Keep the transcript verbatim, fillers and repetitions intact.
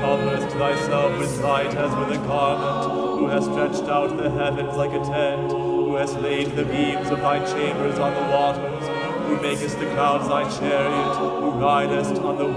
coverest thyself with light as with a garment, who hast stretched out the heavens like a tent, who hast laid the beams of thy chambers on the waters, who makest the clouds thy chariot, who ridest on the